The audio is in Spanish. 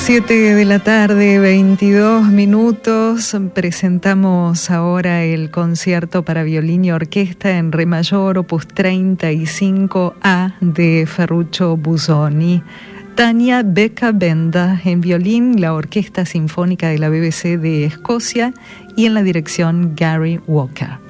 7 de la tarde, 22 minutos. Presentamos ahora el concierto para violín y orquesta en re mayor, opus 35A de Ferruccio Busoni. Tania Becca-Benda en violín, la Orquesta Sinfónica de la BBC de Escocia, y en la dirección Gary Walker.